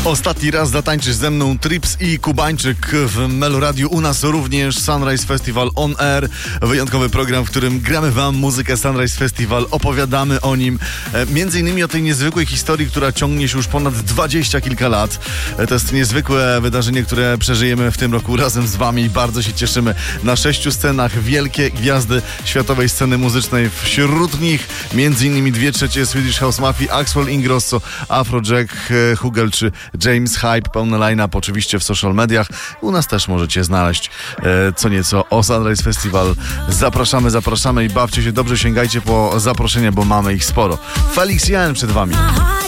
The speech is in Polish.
Ostatni raz zatańczysz ze mną Trips i Kubańczyk w Meloradiu. U nas również Sunrise Festival On Air. Wyjątkowy program, w którym gramy wam muzykę Sunrise Festival, opowiadamy o nim. Między innymi o tej niezwykłej historii, która ciągnie się już ponad 20 kilka lat. To jest niezwykłe wydarzenie, które przeżyjemy w tym roku razem z wami. Bardzo się cieszymy. Na 6 scenach wielkie gwiazdy światowej sceny muzycznej. Wśród nich między innymi 2/3 Swedish House Mafia, Axwell Ingrosso, Afrojack, Hugel czy James Hype. Pełny line-up oczywiście w social mediach. U nas też możecie znaleźć co nieco o Sunrise Festival. Zapraszamy i bawcie się dobrze, sięgajcie po zaproszenia, bo mamy ich sporo. Felix Jan przed wami.